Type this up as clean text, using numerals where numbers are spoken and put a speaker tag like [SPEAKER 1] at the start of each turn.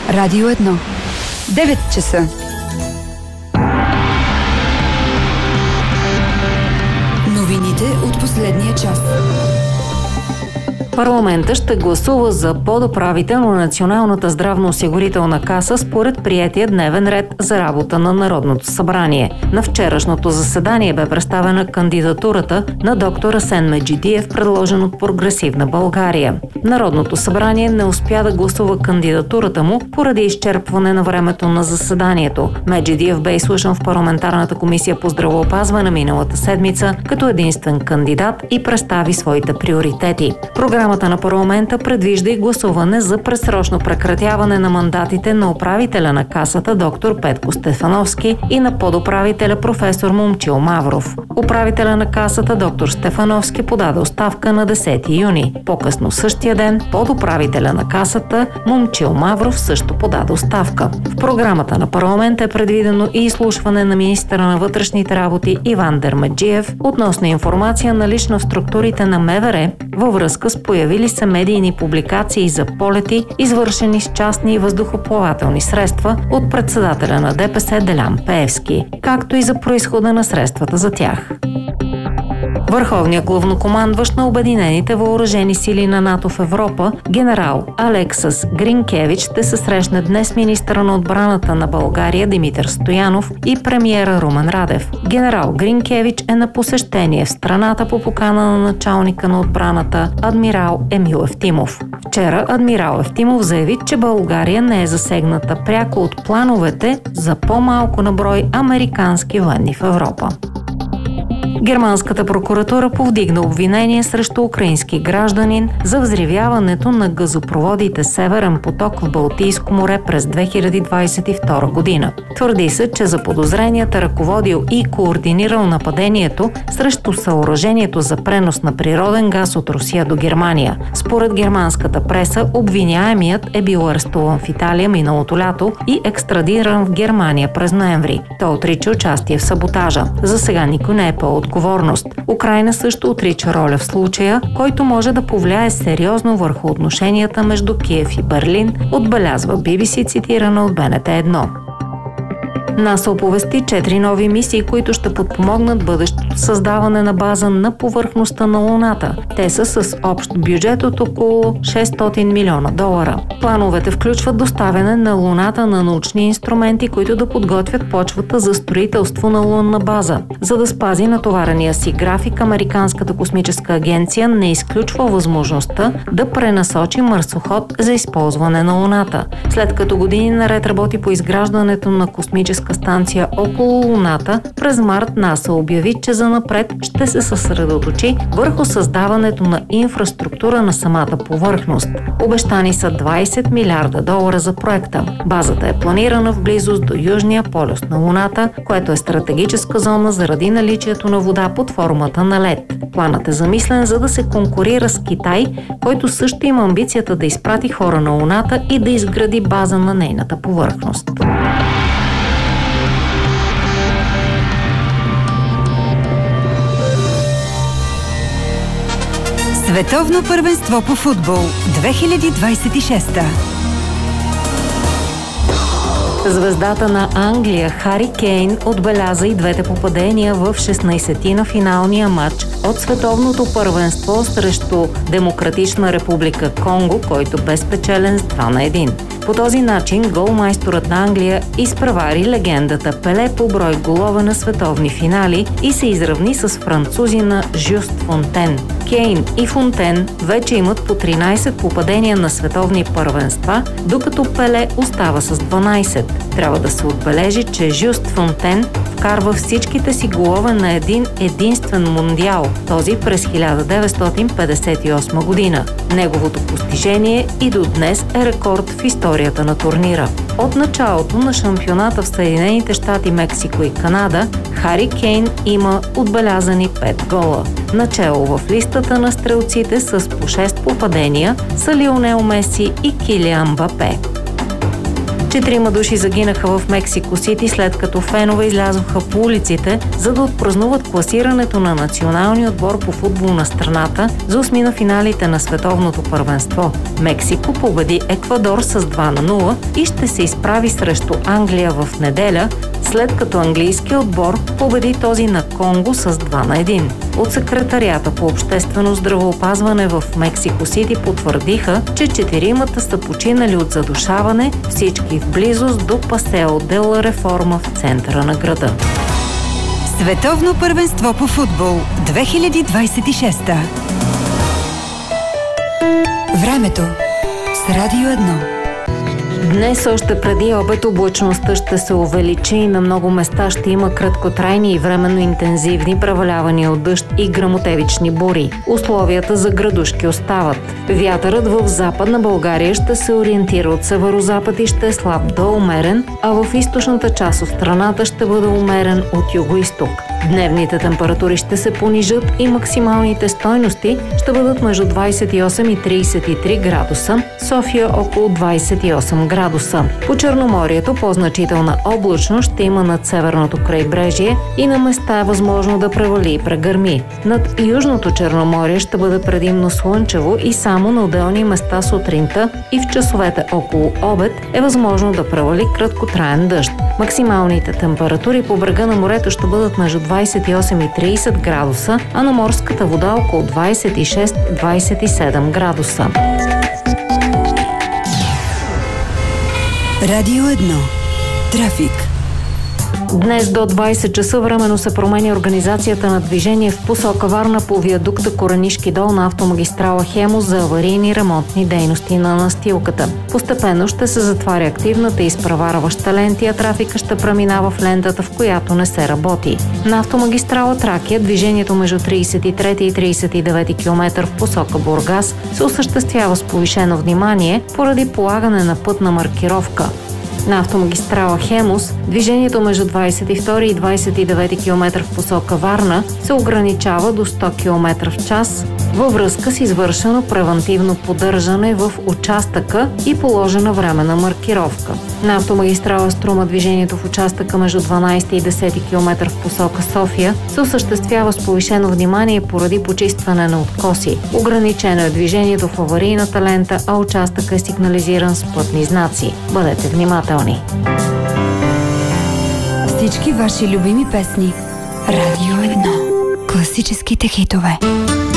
[SPEAKER 1] Радио 1. 9 часа. Новините от последния час.
[SPEAKER 2] Парламентът ще гласува за подуправител на Националната здравноосигурителна каса според приетия дневен ред за работа на Народното събрание. На вчерашното заседание бе представена кандидатурата на доктор Асен Меджидиев, предложен от Прогресивна България. Народното събрание не успя да гласува кандидатурата му поради изчерпване на времето на заседанието. Меджидиев бе изслушан в парламентарната комисия по здравеопазване миналата седмица като единствен кандидат и представи своите приоритети. Програмата на парламента предвижда и гласуване за предсрочно прекратяване на мандатите на управителя на касата доктор Петко Стефановски и на подуправителя професор Момчил Мавров. Управителя на касата доктор Стефановски подаде оставка на 10 юни. По-късно същия ден подуправителя на касата Момчил Мавров също подаде оставка. В програмата на парламента е предвидено и изслушване на министъра на вътрешните работи Иван Дермеджиев относно информация налична в структурите на МВР във връзка с появили се медийни публикации за полети, извършени с частни въздухоплавателни средства от председателя на ДПС Делян Пеевски, както и за произхода на средствата за тях. Върховният главнокомандващ на Обединените въоръжени сили на НАТО в Европа, генерал Алексас Гринкевич, ще се срещне днес с министъра на отбраната на България Димитър Стоянов и премиера Румен Радев. Генерал Гринкевич е на посещение в страната по покана на началника на отбраната адмирал Емил Евтимов. Вчера адмирал Евтимов заяви, че България не е засегната пряко от плановете за по-малко на брой американски военни в Европа. Германската прокуратура повдигна обвинение срещу украински гражданин за взривяването на газопроводите Северен поток в Балтийско море през 2022 година. Твърди се, че заподозреният е ръководил и координирал нападението срещу съоръжението за пренос на природен газ от Русия до Германия. Според германската преса, обвиняемият е бил арестуван в Италия миналото лято и екстрадиран в Германия през ноември. Той отрича участие в саботажа. За сега никой не е отговорност. Украйна също отрича роля в случая, който може да повлияе сериозно върху отношенията между Киев и Берлин, отбелязва BBC, цитирана от БНТ1. НАСА оповести 4 нови мисии, които ще подпомогнат бъдещото създаване на база на повърхността на Луната. Те са с общ бюджет от около $600 милиона. Плановете включват доставяне на Луната на научни инструменти, които да подготвят почвата за строителство на лунна база. За да спази натоварения си график, Американската космическа агенция не изключва възможността да пренасочи марсоход за използване на Луната. След като години наред работи по изграждането на космическа станция около Луната, през март НАСА обяви, че занапред ще се съсредоточи върху създаването на инфраструктура на самата повърхност. Обещани са $20 милиарда за проекта. Базата е планирана в близост до южния полюс на Луната, което е стратегическа зона заради наличието на вода под формата на лед. Планът е замислен, за да се конкурира с Китай, който също има амбицията да изпрати хора на Луната и да изгради база на нейната повърхност.
[SPEAKER 1] Световно първенство по футбол 2026.
[SPEAKER 2] Звездата на Англия Хари Кейн отбеляза и двете попадения в 16-ти на финалния матч от световното първенство срещу Демократична република Конго, който бе спечелен с 2-1. По този начин голмайсторът на Англия изпревари легендата Пеле по брой голове на световни финали и се изравни с французина Жюст Фонтен. Кейн и Фонтен вече имат по 13 попадения на световни първенства, докато Пеле остава с 12. Трябва да се отбележи, че Жюст Фонтен вкарва всичките си голове на един единствен мундиал, този през 1958 година. Неговото постижение и до днес е рекорд в историята на турнира. От началото на шампионата в Съединените щати, Мексико и Канада, Хари Кейн има отбелязани 5 гола. Начело в листата на стрелците с по 6 попадения са Лионел Меси и Килиан Мбапе. 4 души загинаха в Мексико Сити, след като фенове излязоха по улиците, за да отпразнуват класирането на националния отбор по футбол на страната за осмина финалите на световното първенство. Мексико победи Еквадор с 2-0 и ще се изправи срещу Англия в неделя, след като английският отбор победи този на Конго с 2-1. От секретарията по обществено здравеопазване в Мексико Сити потвърдиха, че 4 са починали от задушаване, всички в близост до Пасео де ла Реформа в центъра на града.
[SPEAKER 1] Световно първенство по футбол 2026. Времето с Радио 1.
[SPEAKER 2] Днес още преди обед облачността ще се увеличи и на много места ще има краткотрайни и временно интензивни превалявания от дъжд и гръмотевични бури. Условията за градушки остават. Вятърът в Западна България ще се ориентира от северозапад и ще е слаб до умерен, а в източната част от страната ще бъде умерен от югоизток. Дневните температури ще се понижат и максималните стойности ще бъдат между 28 и 33 градуса, София около 28 градуса. По Черноморието по-значителна облачност ще има над северното крайбрежие и на места е възможно да превали и прегърми. Над Южното Черноморие ще бъде предимно слънчево и само на отделни места сутринта и в часовете около обед е възможно да превали краткотраен дъжд. Максималните температури по брега на морето ще бъдат между 28 и 30 градуса, а на морската вода около 26-27 градуса.
[SPEAKER 1] Радио 1. Трафик.
[SPEAKER 2] Днес до 20 часа временно се променя организацията на движение в посока Варна по виадукта Коренишки дол на автомагистрала Хемус за аварийни ремонтни дейности на настилката. Постепенно ще се затваря активната и изпреварваща лента, а трафика ще преминава в лентата, в която не се работи. На автомагистрала Тракия движението между 33 и 39 км в посока Бургас се осъществява с повишено внимание поради полагане на пътна маркировка. На автомагистрала Хемус движението между 22 и 29 км в посока Варна се ограничава до 100 км в час във връзка с извършено превантивно поддържане в участъка и положена временна маркировка. На автомагистрала Струма движението в участъка между 12 и 10 км в посока София се осъществява с повишено внимание поради почистване на откоси. Ограничено е движението в аварийната лента, а участъкът е сигнализиран с пътни знаци. Бъдете внимателни!
[SPEAKER 1] Всички ваши любими песни. Радио 1. Класическите хитове.